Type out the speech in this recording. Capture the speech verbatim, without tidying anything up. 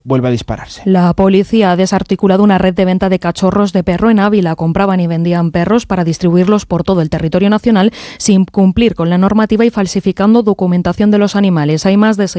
vuelve a dispararse. La policía ha desarticulado una red de venta de cachorros de perro en Ávila. Compraban y vendían perros para distribuirlos por todo el territorio nacional sin cumplir con la normativa y falsificando documentación de los animales. Hay más de